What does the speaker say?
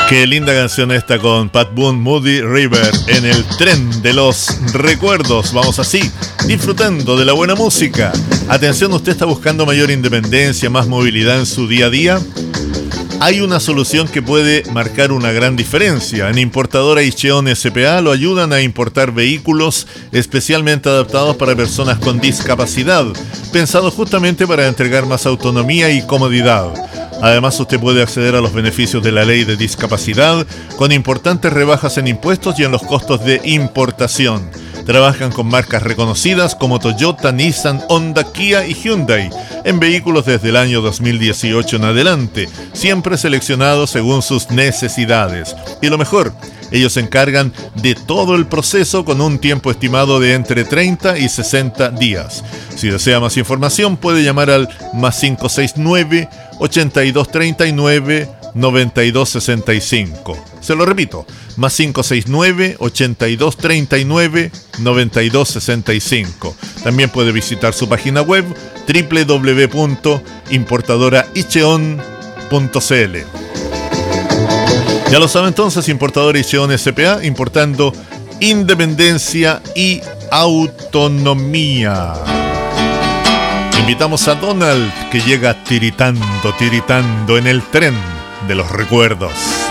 Qué linda canción esta con Pat Boone, Moody River, en el tren de los recuerdos. Vamos así, disfrutando de la buena música. Atención, ¿usted está buscando mayor independencia, más movilidad en su día a día? Hay una solución que puede marcar una gran diferencia. En Importadora Icheon S.p.A. lo ayudan a importar vehículos especialmente adaptados para personas con discapacidad, pensados justamente para entregar más autonomía y comodidad. Además, usted puede acceder a los beneficios de la ley de discapacidad con importantes rebajas en impuestos y en los costos de importación. Trabajan con marcas reconocidas como Toyota, Nissan, Honda, Kia y Hyundai en vehículos desde el año 2018 en adelante, siempre seleccionados según sus necesidades. Y lo mejor, ellos se encargan de todo el proceso con un tiempo estimado de entre 30 y 60 días. Si desea más información, puede llamar al +569 8239 9265. Se lo repito, +569 8239 9265. También puede visitar su página web www.importadoraicheon.cl. Ya lo sabe entonces, Importadora Icheon S.p.A., importando independencia y autonomía. Invitamos a Donald, que llega tiritando en el tren de los recuerdos.